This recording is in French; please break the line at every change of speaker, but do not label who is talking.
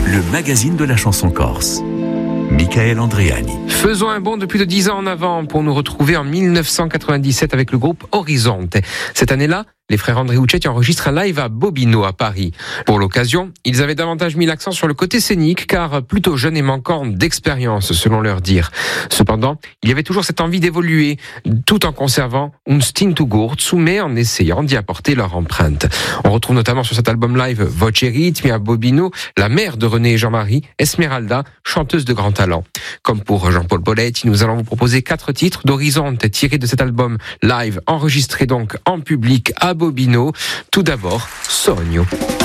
le magazine de la chanson corse. Michael Andreani.
Faisons un bond de plus de 10 ans en avant pour nous retrouver en 1997 avec le groupe Horizonte. Cette année-là, les frères André Uccetti enregistrent un live à Bobino à Paris. Pour l'occasion, ils avaient davantage mis l'accent sur le côté scénique car plutôt jeunes et manquant d'expérience selon leur dire. Cependant, il y avait toujours cette envie d'évoluer tout en conservant un stinto gurzu mais en essayant d'y apporter leur empreinte. On retrouve notamment sur cet album live Voce Ritmi à Bobino, la mère de René et Jean-Marie, Esmeralda, chanteuse de grand talent. Comme pour Jean-Paul Poletti, nous allons vous proposer 4 titres d'Horizonte tirés de cet album live enregistré donc en public à Bobino. Tout d'abord, Sogno.